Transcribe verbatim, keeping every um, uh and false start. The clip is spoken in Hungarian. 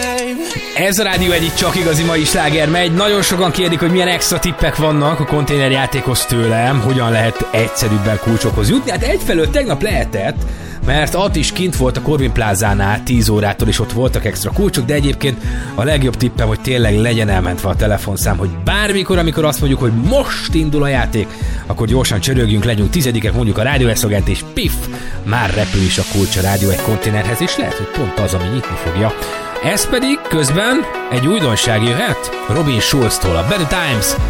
Ez a Rádió egyik csak igazi mai sláger megy. Nagyon sokan kérdik, hogy milyen extra tippek vannak a konténerjátékhoz tőlem, hogyan lehet egyszerűbben kulcsokhoz jutni. Hát egyfelől tegnap lehetett, mert At is kint volt a Corvin Plázánál tíz órától, és ott voltak extra kulcsok, de egyébként a legjobb tippem, hogy tényleg legyen elmentve a telefonszám, hogy bármikor, amikor azt mondjuk, hogy most indul a játék, akkor gyorsan csörögjünk, legyünk tizedikek, mondjuk a Rádió Eszogent, és piff, már repül is a kulcs a Rádió egy konténerhez, és lehet, hogy pont az, ami nyitni fogja. Ez pedig közben egy újdonság jöhet Robin Schulztól, a Bad Times